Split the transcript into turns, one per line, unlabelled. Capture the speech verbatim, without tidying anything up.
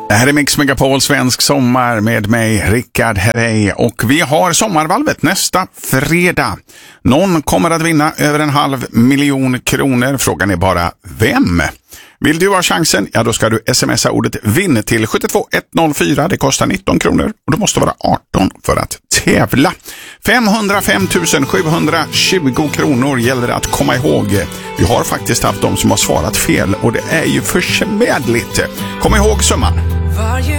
Det här är Mix Megapol Svensk sommar med mig, Rickard Herrey. Och vi har sommarvalvet nästa fredag. Någon kommer att vinna över en halv miljon kronor. Frågan är bara vem? Vill du ha chansen? Ja, då ska du smsa ordet vinn till sju två ett noll fyra. Det kostar nitton kronor och du måste vara arton för att tävla. femhundrafem tusen sjuhundratjugo kronor gäller det att komma ihåg. Vi har faktiskt haft de som har svarat fel och det är ju försmädligt. Kom ihåg summan.